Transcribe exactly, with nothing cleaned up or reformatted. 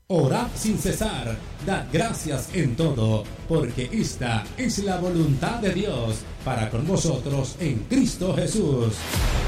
Orad sin cesar, dad gracias en todo, porque esta es la voluntad de Dios para con vosotros en Cristo Jesús.